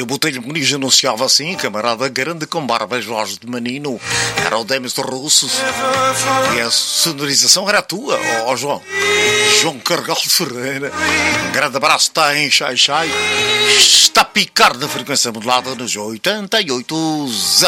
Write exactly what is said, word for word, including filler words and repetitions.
o Botelho Muniz anunciava assim, camarada grande com barbas, voz de menino. Era o Demis Russos. E a sonorização era a tua, ó oh, João. João Cargal de Ferreira. Um grande abraço, está em Xai Xai. Está a picar na frequência modulada nos oitenta e oito.